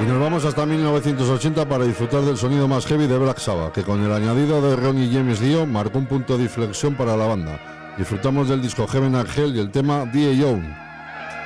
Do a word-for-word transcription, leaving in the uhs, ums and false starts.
Y nos vamos hasta mil novecientos ochenta para disfrutar del sonido más heavy de Black Sabbath, que con el añadido de Ronnie James Dio marcó un punto de inflexión para la banda. Disfrutamos del disco Heaven and Hell y el tema D A Young.